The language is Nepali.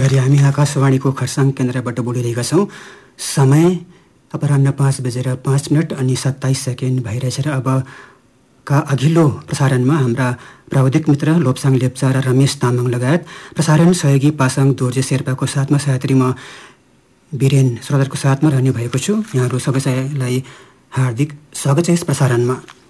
गरी हामी आकाशवाणीको खरसाङ केन्द्रबाट बोलिरहेका छौँ। समय अपराह्न 5:05 अनि 27 सेकेन्ड भइरहेछ र अब का अघिल्लो प्रसारणमा हाम्रा प्राविधिक मित्र लोप्साङ लेप्चा र रमेश तामाङ लगायत प्रसारण सहयोगी पासाङ दोर्जे शेर्पाको साथमा सहयात्री म वीरेन श्रोताको साथमा रहने भएको छु। यहाँहरू सबैलाई हार्दिक स्वागत छ यस प्रसारणमा।